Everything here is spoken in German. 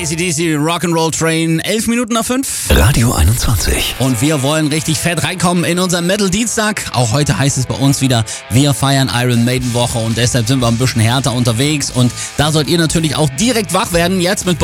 AC/DC Rock'n'Roll Train, 11 Minuten nach 5. Radio 21. Und wir wollen richtig fett reinkommen in unseren Metal-Dienstag. Auch heute heißt es bei uns wieder, wir feiern Iron Maiden Woche und deshalb sind wir ein bisschen härter unterwegs. Und da sollt ihr natürlich auch direkt wach werden, jetzt mit